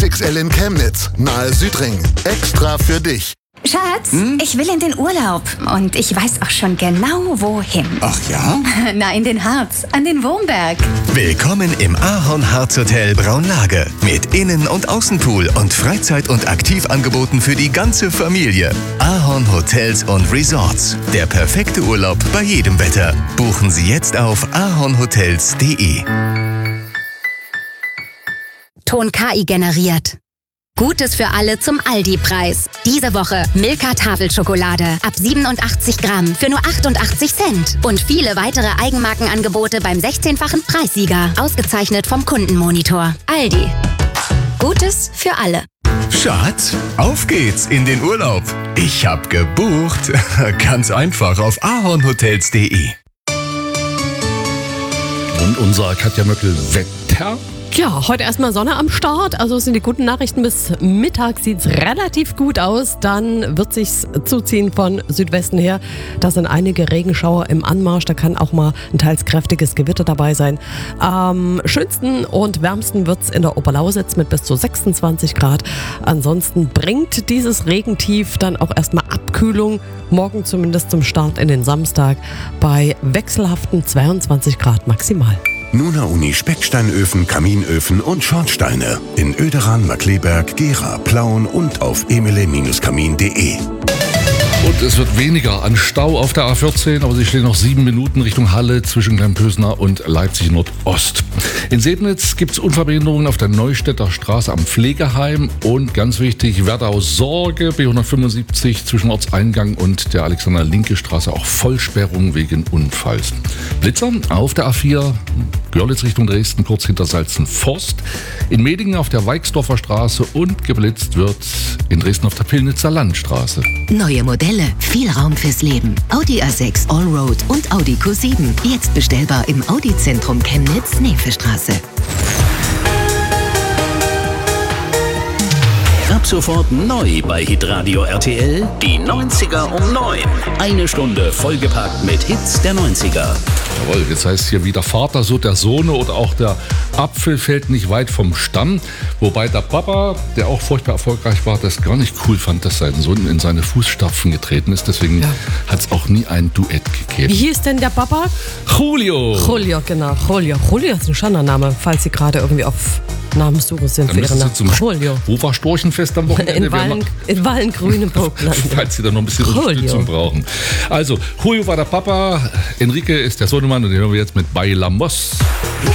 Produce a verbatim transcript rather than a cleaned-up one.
X L in Chemnitz, nahe Südring. Extra für dich. Schatz, Hm? ich will in den Urlaub. Und ich weiß auch schon genau, wohin. Ach ja? Na, in den Harz, an den Wurmberg. Willkommen im Ahorn-Harz Hotel Braunlage. Mit Innen- und Außenpool und Freizeit- und Aktivangeboten für die ganze Familie. Ahorn Hotels und Resorts. Der perfekte Urlaub bei jedem Wetter. Buchen Sie jetzt auf ahornhotels punkt de. Ton K I generiert. Gutes für alle zum Aldi-Preis. Diese Woche Milka Tafelschokolade ab siebenundachtzig Gramm für nur achtundachtzig Cent. Und viele weitere Eigenmarkenangebote beim sechzehnfachen Preissieger. Ausgezeichnet vom Kundenmonitor. Aldi. Gutes für alle. Schatz, auf geht's in den Urlaub. Ich hab gebucht. Ganz einfach auf ahornhotels punkt de. Und unser Katja Möckel-Wetter. Ja, heute erstmal Sonne am Start, also es sind die guten Nachrichten. Bis Mittag sieht es relativ gut aus, dann wird sich's zuziehen von Südwesten her. Da sind einige Regenschauer im Anmarsch, da kann auch mal ein teils kräftiges Gewitter dabei sein. Am schönsten und wärmsten wird es in der Oberlausitz mit bis zu sechsundzwanzig Grad. Ansonsten bringt dieses Regentief dann auch erstmal Abkühlung, morgen zumindest zum Start in den Samstag bei wechselhaften zweiundzwanzig Grad maximal. Nuna Uni Specksteinöfen, Kaminöfen und Schornsteine. In Oederan, Markleberg, Gera, Plauen und auf emile Bindestrich kamin punkt de. Und es wird weniger an Stau auf der A vierzehn, aber sie stehen noch sieben Minuten Richtung Halle zwischen Kleinpösner und Leipzig Nordost. In Sebnitz gibt es Unverbehinderungen auf der Neustädter Straße am Pflegeheim und ganz wichtig, Werdau-Sorge, B hundertfünfundsiebzig zwischen Ortseingang und der Alexander-Linke-Straße auch Vollsperrung wegen Unfalls. Blitzer auf der A vier, Görlitz Richtung Dresden, kurz hinter Salzenforst. In Medingen auf der Weixdorfer Straße und geblitzt wird in Dresden auf der Pillnitzer Landstraße. Neue Modelle, viel Raum fürs Leben. Audi A sechs Allroad und Audi Q sieben. Jetzt bestellbar im Audi-Zentrum Chemnitz, Neefestraße. Ab sofort neu bei Hitradio R T L, die neunziger um neun. Eine Stunde vollgepackt mit Hits der neunziger. Jawohl, jetzt heißt hier wieder Vater, so der Sohne oder auch der Apfel fällt nicht weit vom Stamm. Wobei der Papa, der auch furchtbar erfolgreich war, das gar nicht cool fand, dass sein Sohn in seine Fußstapfen getreten ist. Deswegen ja. hat es auch nie ein Duett gegeben. Wie hieß denn der Papa? Julio. Julio, genau. Julio. Julio ist ein schöner Name, falls Sie gerade irgendwie auf Namenssuche sind für Ihren Namen. Julio. Wo war Storchenfest am Wochenende? In Wallen, in Wallen-Grüneburg. Falls Sie da noch ein bisschen Unterstützung brauchen. Also, Julio war der Papa, Enrique ist der Sohnemann und den hören wir jetzt mit Bailamos.